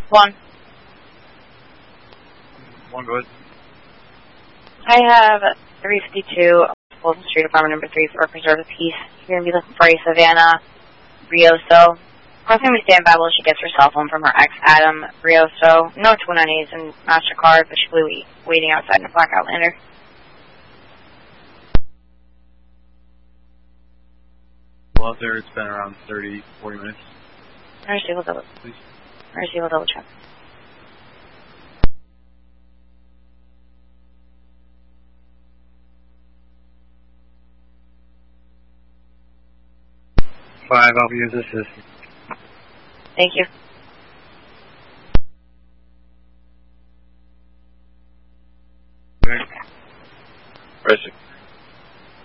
One. One, go ahead. I have 352 Fulton Street, apartment number 3 for Preserve of Peace. You're going to be looking for a Savannah Rioso. First time we stand by while she gets her cell phone from her ex, Adam Rioso. No twin IDs and MasterCard, but she will be waiting outside in a black Outlander. Well, out there, it's been around 30, 40 minutes. Mercy will double check. Five, I'll be his assistant. Thank you.